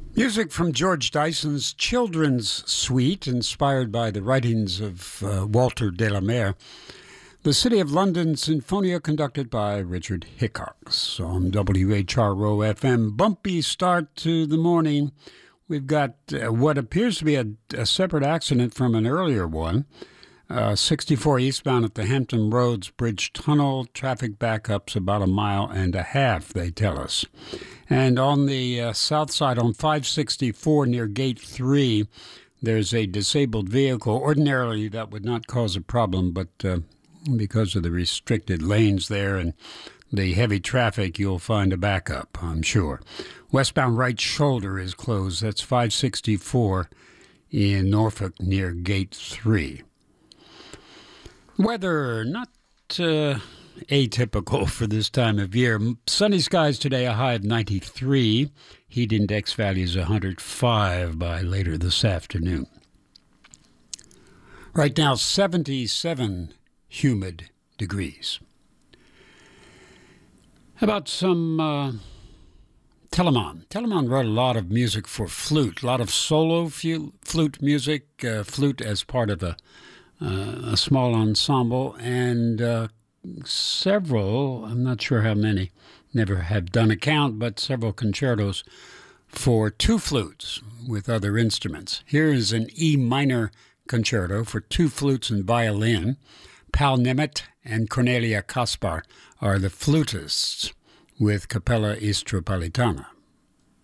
Music from George Dyson's Children's Suite, inspired by the writings of Walter de la Mare. The City of London Sinfonia, conducted by Richard Hickox on WHRO FM. Bumpy start to the morning. We've got what appears to be a separate accident from an earlier one. 64 eastbound at the Hampton Roads Bridge Tunnel. Traffic backups about 1.5 miles, they tell us. And on the south side, on 564 near Gate 3, there's a disabled vehicle. Ordinarily, that would not cause a problem, but because of the restricted lanes there and the heavy traffic, you'll find a backup, I'm sure. Westbound right shoulder is closed. That's 564 in Norfolk near Gate 3. Weather, not atypical for this time of year. Sunny skies today, a high of 93. Heat index values 105 by later this afternoon. Right now, 77 humid degrees. How about some Telemann. Telemann wrote a lot of music for flute, a lot of solo flute music, flute as part of a small ensemble, and several, I'm not sure how many, never have done a count, but several concertos for two flutes with other instruments. Here is an E minor concerto for two flutes and violin. Paul Nemeth and Cornelia Kaspar are the flutists with Capella Istropolitana.